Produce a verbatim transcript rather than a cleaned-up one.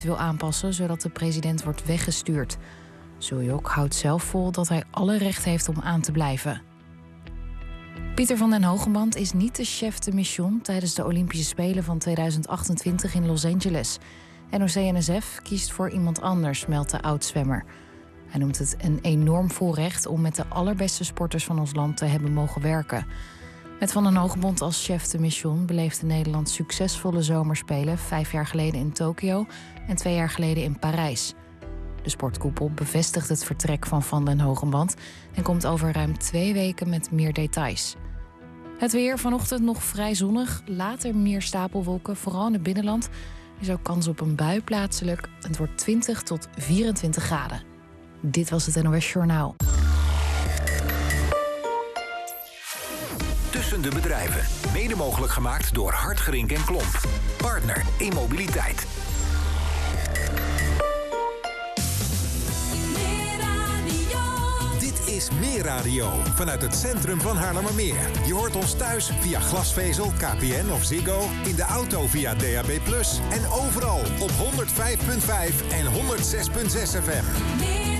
wil aanpassen, zodat de president wordt weggestuurd. Suljok houdt zelf vol dat hij alle recht heeft om aan te blijven. Pieter van den Hogeband is niet de chef de mission tijdens de Olympische Spelen van tweeduizend achtentwintig in Los Angeles. N O C N S F kiest voor iemand anders, meldt de oud-zwemmer. Hij noemt het een enorm voorrecht om met de allerbeste sporters van ons land te hebben mogen werken. Met Van den Hogeband als chef de mission beleefde Nederland succesvolle zomerspelen, vijf jaar geleden in Tokio en twee jaar geleden in Parijs. De sportkoepel bevestigt het vertrek van Van den Hogeband en komt over ruim twee weken met meer details. Het weer vanochtend nog vrij zonnig, later meer stapelwolken, vooral in het binnenland. Er is ook kans op een bui plaatselijk. Het wordt twintig tot vierentwintig graden. Dit was het N O S Journaal. Tussen de bedrijven. Mede mogelijk gemaakt door Hartgerink en Klomp. Partner in mobiliteit. Dit is Meer Radio. Vanuit het centrum van Haarlemmermeer. Je hoort ons thuis via glasvezel, K P N of Ziggo. In de auto via D A B plus. En overal op honderdvijf komma vijf en honderdzes komma zes F M.